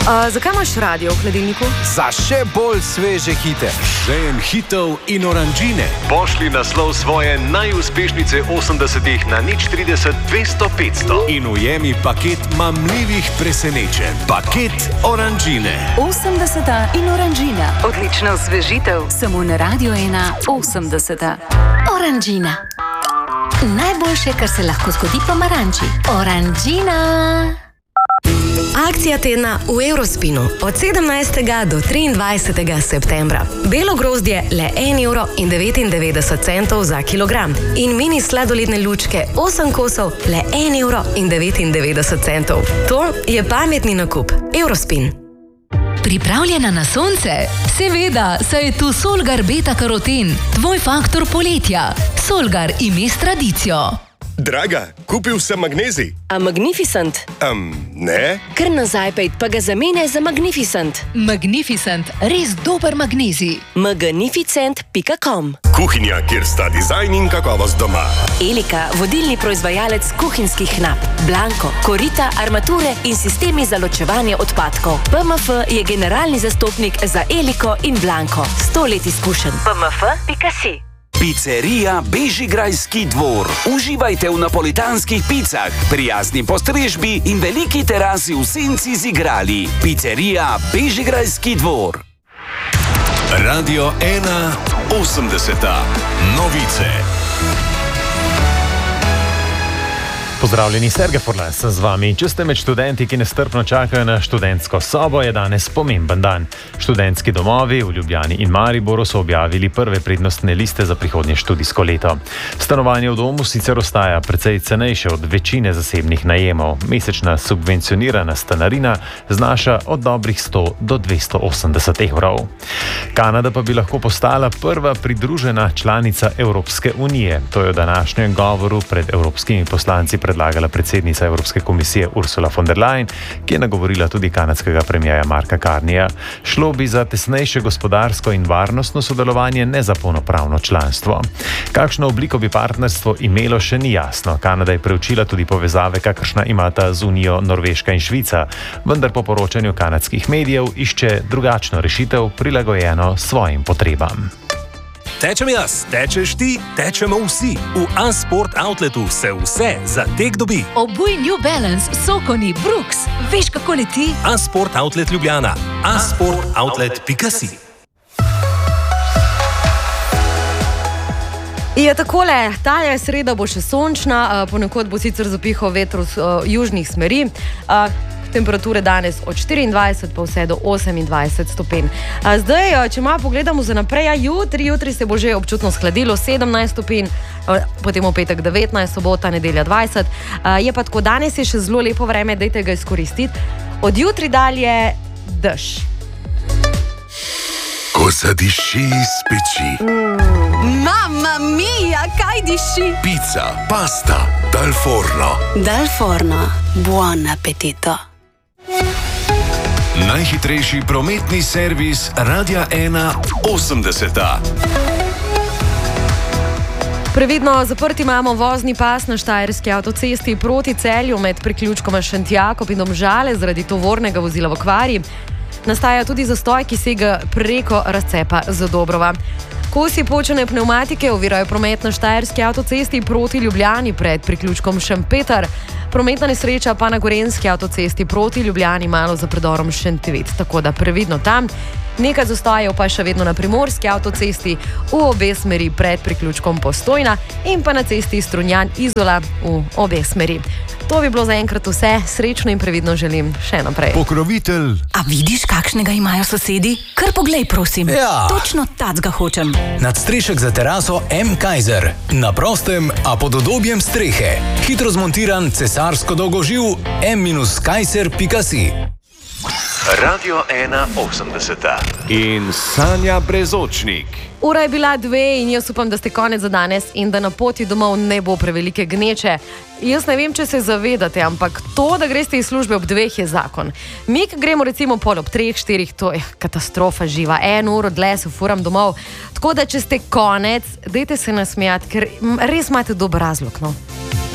Zakaj imaš radio v hladilniku? Za še bolj sveže hite. Žejem hitov in oranžine. Pošli naslov svoje najuspešnice 80-ih na 030 200 500. In ujemi paket mamljivih presenečenj. Paket oranžine. 80 in oranžina. Odlična osvežitev. Samo na Radio 1 80. Oranžina. Najboljše, kar se lahko zgodi pomaranči. Oranžina. Akcija tedna v Eurospinu od 17. do 23. septembra. Belo grozdje le 1,99 € za kilogram in mini sladoledne lučke 8 kosov le 1,99 €. To je pametni nakup. Eurospin. Pripravljena na sonce? Seveda, saj je tu Solgar Beta Karoten, tvoj faktor poletja. Solgar ime s tradicijo. Draga, kupil sem magnezij. A Magnificent? Ne. Kar nazaj pejt, pa ga zamene za Magnificent. Magnificent, res dober magnezij. Magnificent.com. Kuhinja, kjer sta dizajn in kakovost doma. Elika, vodilni proizvajalec kuhinjskih nap. Blanko, korita, armature in sistemi za ločevanje odpadkov. PMF je generalni zastopnik za Eliko in Blanko. 100 let izkušenj. PMF.si. Pizzerija Bežigrajski dvor. Uživajte v napolitanskih picah, prijazni postrežbi in veliki terasi v senci z igrali. Pizzerija Bežigrajski dvor. Radio 1 80. Novice. Pozdravljeni, Sergej Forlas z vami. Če ste med študenti, ki nestrpno čakajo na študentsko sobo, je danes pomemben dan. Študentski domovi v Ljubljani in Mariboru so objavili prve prednostne liste za prihodnje študijsko leto. Stanovanje v domu sicer ostaja precej cenejše od večine zasebnih najemov. Mesečna subvencionirana stanarina znaša od dobrih 100 do 280 €. Kanada pa bi lahko postala prva pridružena članica Evropske unije. To je v današnjem govoru pred evropskimi poslanci predlagala predsednica Evropske komisije Ursula von der Leyen, ki je nagovorila tudi kanadskega premierja Marka Carneyja. Šlo bi za tesnejše gospodarsko in varnostno sodelovanje, ne za polnopravno članstvo. Kakšno obliko bi partnerstvo imelo, še ni jasno. Kanada je preučila tudi povezave, kakršna imata z Unijo Norveška in Švica, vendar po poročanju kanadskih medijev išče drugačno rešitev, prilagojeno svojim potrebam. Tečem jaz, tečeš ti, tečemo vsi. V Unsport Outletu se vse za tek dobi. Obuj New Balance, Sokoni, Brooks. Veš, kako leti? Unsport Outlet Ljubljana. unsportoutlet.si. Je takole, ta je sreda bo še sončna, ponekod bo sicer zapihal veter z južnih smeri. Temperature danes od 24 pa vse do 28 stopinj. Zdaj, če malo pogledamo za naprej, jutri se bo že občutno skladilo 17 stopinj, potem v petek 19, sobota, nedelja 20. Je pa tako, danes je še zelo lepo vreme, dajte ga izkoristiti. Od jutri dalje dež. Ko zadiši iz peči. Mamma mia, kaj diši? Pizza, pasta, dal forno. Dal forno, buon appetito. Najhitrejši prometni servis Radia 1 80. Previdno zaprti imamo vozni pas na Štajerski avtocesti proti Celju med priključkoma Šentjakov in Domžale zaradi tovornega vozila v kvari. Nastaja tudi zastoj, ki sega preko razcepa Zadobrova. Kosi počene pnevmatike ovirajo promet na Štajerski avtocesti proti Ljubljani pred priključkom Šempeter. Prometna nesreča pa na Gorenjski avtocesti proti Ljubljani malo za predorom Šentvid, tako da previdno tam. Nekaj zastojev pa še vedno na Primorski avtocesti v obe smeri pred priključkom Postojna in pa na cesti Strunjan-Izola v obe smeri. To bi bilo zaenkrat vse, srečno in previdno želim še naprej. Pokrovitelj. A vidiš, kakšnega imajo sosedi? Kar poglej, prosim. Ja. Točno tacga hočem. Nadstrešek za teraso M. Kaiser. Na prostem, a pod udobjem strehe. Hitro zmontiran cesarsko dolgoživ m-kaiser.si. Radio 1 80. In Sanja Brezočnik. Ura je bila 2 in jaz upam, da ste konec za danes in da na poti domov ne bo prevelike gneče. Jaz ne vem, če se zavedate, ampak to, da greste iz službe ob 2 je zakon. Mi, ki gremo recimo pol ob 3, 4, to je katastrofa živa. 1 uro dlje se furam domov. Tako da, če ste konec, dajte se nasmejati, ker res imate dober razlog, no.